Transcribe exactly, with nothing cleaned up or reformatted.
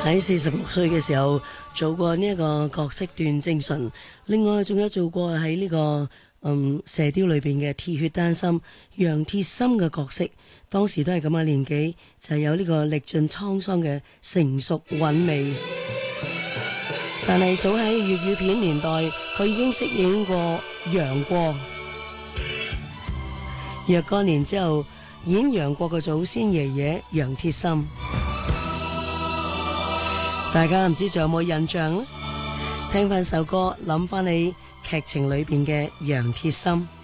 喺四十六歲嘅時候做過呢一個角色段正淳，另外仲有做過喺呢、這個嗯射雕裏邊嘅鐵血丹心楊鐵心嘅角色，當時都係咁嘅年紀，就係有呢個歷盡滄桑嘅成熟韻味。但係早喺粵語片年代，佢已經飾演過楊過。若干年之後，演楊過嘅祖先爺爺楊鐵心，大家唔知仲有冇印象呢？聽翻首歌，諗翻你劇情裏邊嘅楊鐵心。